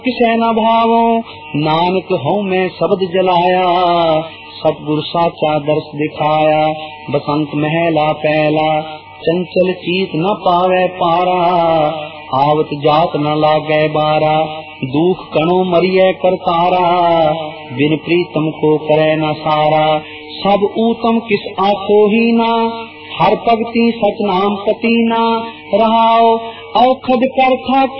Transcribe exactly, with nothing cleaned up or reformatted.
किसै न भावो नानक हूँ मैं शब्द जलाया, सतगुरु साचा दर्श दिखाया। बसंत महला पहला चंचल चीत न पावे पारा, आवत जात न लागे बारा। दुख कणो मरिए करतारा, बिन प्रीतम को करे न सारा। सब ऊतम किस आखो ही ना, हर भगति सच नाम पति ना रहाओ। औखद कर था